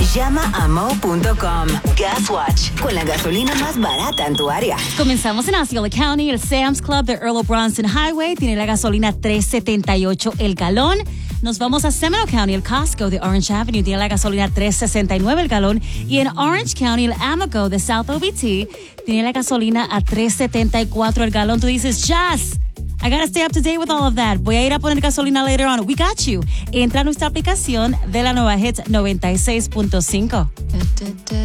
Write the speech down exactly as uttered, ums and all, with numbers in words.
Llama a mo punto com. Gas Watch, con la gasolina más barata en tu área. Comenzamos en Osceola County. El Sam's Club de Earl of Bronson Highway tiene la gasolina tres setenta y ocho el galón. Nos vamos a Seminole County. El Costco de Orange Avenue tiene la gasolina tres sesenta y nueve el galón. Y en Orange County, el Amoco de South O B T tiene la gasolina a tres setenta y cuatro el galón. Tú dices, Jazz, I gotta stay up to date with all of that. Voy a ir a poner gasolina later on. We got you. Entra a nuestra aplicación de la nueva Hits noventa y seis punto cinco.